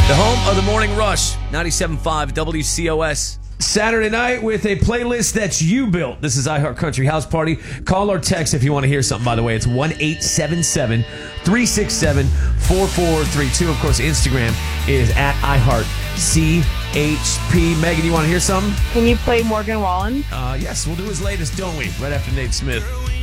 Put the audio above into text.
The home of the Morning Rush, 97.5 WCOS. Saturday night with a playlist that you built. This is iHeart Country House Party. Call or text if you want to hear something, by the way. It's 1-877-367-4432. Of course, Instagram is at iHeartCHP. Megan, you want to hear something? Can you play Morgan Wallen? Yes, we'll do his latest, don't we? Right after Nate Smith.